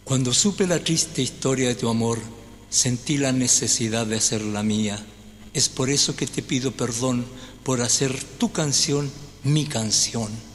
Cuando supe la triste historia de tu amor, sentí la necesidad de hacerla mía. Es por eso que te pido perdón por hacer tu canción mi canción.